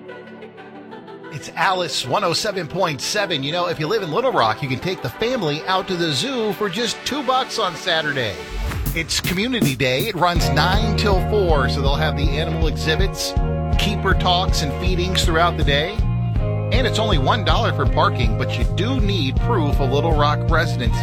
It's Alice 107.7. You know, if you live in Little Rock, you can take the family out to the zoo for just $2 on Saturday. It's Community Day. It runs 9 till 4, so they'll have the animal exhibits, keeper talks, and feedings throughout the day. And it's only $1 for parking, but you do need proof of Little Rock residency.